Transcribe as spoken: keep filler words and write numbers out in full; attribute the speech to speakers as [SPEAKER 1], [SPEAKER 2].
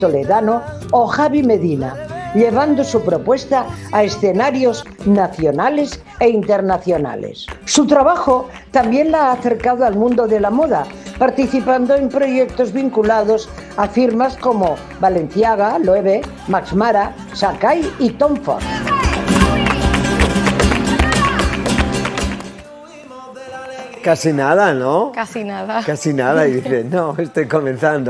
[SPEAKER 1] Toledano o Javi Medina, llevando su propuesta a escenarios nacionales e internacionales. Su trabajo también la ha acercado al mundo de la moda, participando en proyectos vinculados a firmas como Balenciaga, Loewe, Max Mara, Sacai y Tom Ford.
[SPEAKER 2] Casi nada, ¿no?
[SPEAKER 3] Casi nada.
[SPEAKER 2] Casi nada, y dices, no, estoy comenzando.